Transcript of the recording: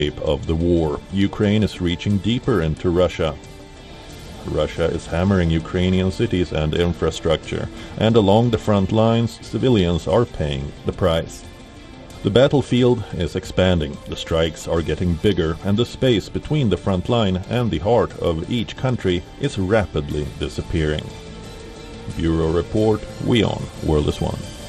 of the war. Ukraine is reaching deeper into Russia. Russia is hammering Ukrainian cities and infrastructure, and along the front lines, civilians are paying the price. The battlefield is expanding, the strikes are getting bigger, and the space between the front line and the heart of each country is rapidly disappearing. Bureau Report, WION, World is One.